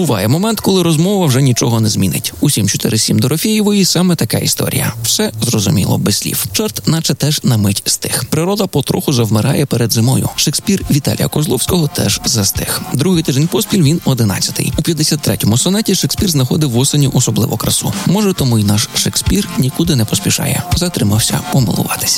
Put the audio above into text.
Буває момент, коли розмова вже нічого не змінить. У 747 Дорофєєвої саме така історія. Все зрозуміло без слів. Чорт наче теж на мить стих. Природа потроху завмирає перед зимою. Шекспір Віталія Козловського теж застиг. Другий тиждень поспіль він 11-й. У 53-му сонеті Шекспір знаходив в осені особливу красу. Може, тому й наш Шекспір нікуди не поспішає. Затримався помилуватися.